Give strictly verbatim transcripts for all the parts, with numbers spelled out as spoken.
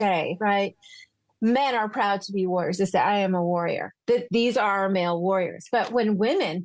cliche, right? Men are proud to be warriors. They say, I am a warrior. Th- these are male warriors. But when women,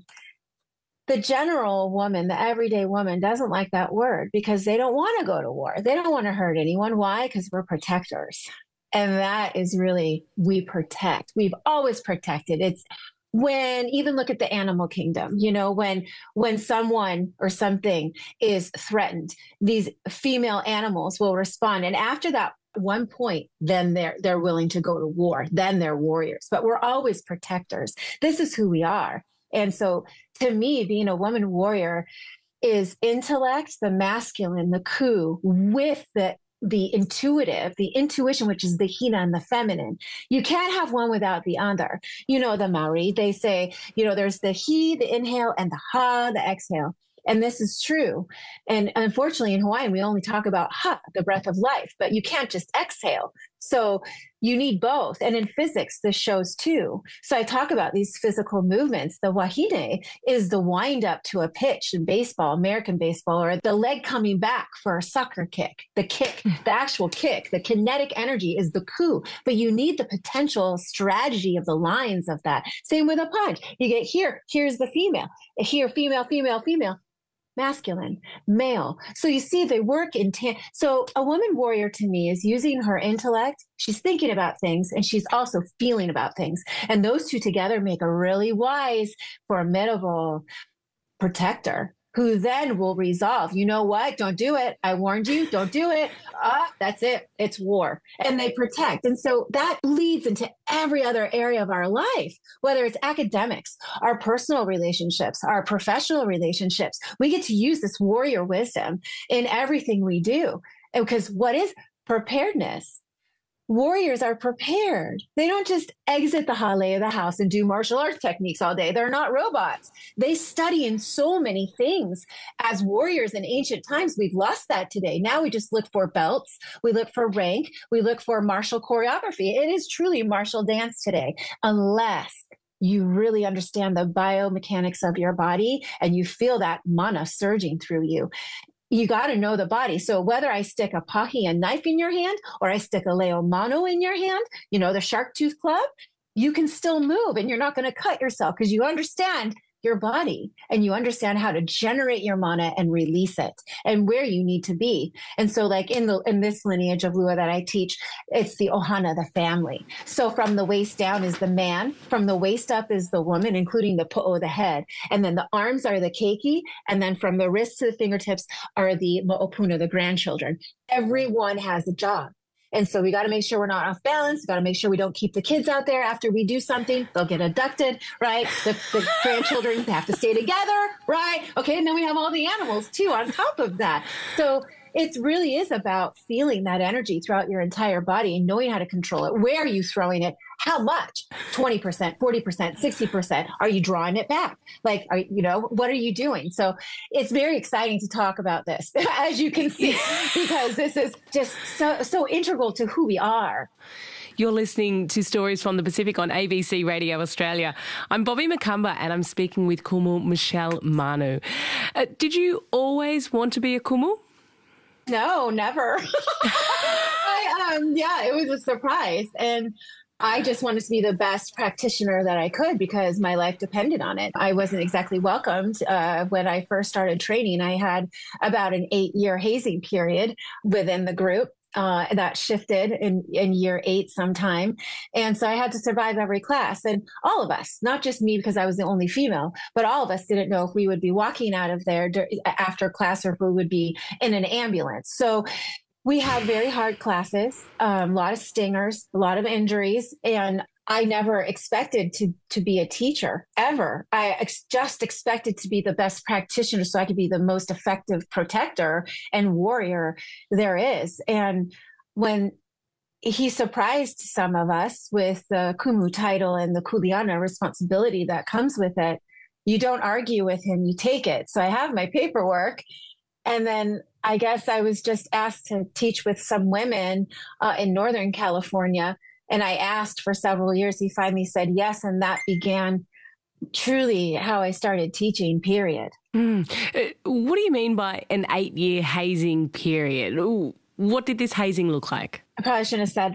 the general woman, the everyday woman doesn't like that word because they don't want to go to war. They don't want to hurt anyone. Why? Because we're protectors. And that is really, we protect. We've always protected. It's when, even look at the animal kingdom, you know, when, when someone or something is threatened, these female animals will respond. And after that one point, then they're, they're willing to go to war. Then they're warriors, but we're always protectors. This is who we are. And so to me, being a woman warrior is intellect, the masculine, the ku, with the the intuitive, the intuition, which is the hina and the feminine. You can't have one without the other. You know, the Maori, they say, you know, there's the he, the inhale, and the ha, the exhale. And this is true. And unfortunately, in Hawaiian, we only talk about ha, the breath of life, but you can't just exhale. So you need both. And in physics, this shows too. So I talk about these physical movements. The wahine is the wind up to a pitch in baseball, American baseball, or the leg coming back for a soccer kick, the kick, the actual kick, the kinetic energy is the ku, but you need the potential strategy of the lines of that. Same with a punch. You get here, here's the female, here, female, female, female. Masculine, male. So you see, they work in tan. So a woman warrior to me is using her intellect. She's thinking about things and she's also feeling about things. And those two together make a really wise, formidable protector who then will resolve, you know what? Don't do it. I warned you. Don't do it. Ah, that's it. It's war. And they protect. And so that bleeds into every other area of our life, whether it's academics, our personal relationships, our professional relationships. We get to use this warrior wisdom in everything we do. And because what is preparedness? Warriors are prepared. They don't just exit the hale of the house and do martial arts techniques all day. They're not robots. They study in so many things. As warriors in ancient times, we've lost that today. Now we just look for belts. We look for rank. We look for martial choreography. It is truly martial dance today, unless you really understand the biomechanics of your body and you feel that mana surging through you. You got to know the body. So whether I stick a pahi, a knife in your hand, or I stick a leo mano in your hand, you know, the shark tooth club, you can still move and you're not going to cut yourself because you understand your body and you understand how to generate your mana and release it and where you need to be. And so like in the in this lineage of Lua that I teach, it's the ohana, the family. So from the waist down is the man, from the waist up is the woman, including the po'o, the head. And then the arms are the keiki. And then from the wrists to the fingertips are the mo'opuna, the grandchildren. Everyone has a job. And so we got to make sure we're not off balance. We got to make sure we don't keep the kids out there after we do something. They'll get abducted, right? The, the grandchildren have to stay together, right? Okay. And then we have all the animals too on top of that. So it really is about feeling that energy throughout your entire body and knowing how to control it. Where are you throwing it? How much? twenty percent, forty percent, sixty percent. Are you drawing it back? Like, are, you know, what are you doing? So it's very exciting to talk about this, as you can see, because this is just so, so integral to who we are. You're listening to Stories from the Pacific on A B C Radio Australia. I'm Bobby Makamba and I'm speaking with Kumu Michelle Manu. Uh, did you always want to be a kumu? No, never. I, um, yeah, it was a surprise. And I just wanted to be the best practitioner that I could because my life depended on it. I wasn't exactly welcomed uh, when I first started training. I had about an eight-year hazing period within the group. Uh, that shifted in, in year eight sometime. And so I had to survive every class. And all of us, not just me because I was the only female, but all of us didn't know if we would be walking out of there dur- after class or if we would be in an ambulance. So we had very hard classes, um, a lot of stingers, a lot of injuries, and I never expected to to be a teacher ever. I ex- just expected to be the best practitioner so I could be the most effective protector and warrior there is. And when he surprised some of us with the kumu title and the kuleana responsibility that comes with it, you don't argue with him, you take it. So I have my paperwork. And then I guess I was just asked to teach with some women uh, in Northern California. And I asked for several years. He finally said yes. And that began truly how I started teaching, period. Mm. Uh, what do you mean by an eight-year hazing period? Ooh, What did this hazing look like? I probably shouldn't have said